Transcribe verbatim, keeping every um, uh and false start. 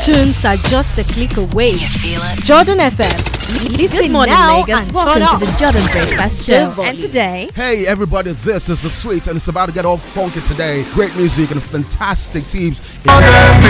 Tunes are just a click away. You feel it? Jordan F M. Listen Good morning, now Lagos. and Welcome turn to up. the Jordan Breakfast Show. Devil. And today, Hey everybody, this is The Sweets and it's about to get all funky today. Great music and fantastic teams.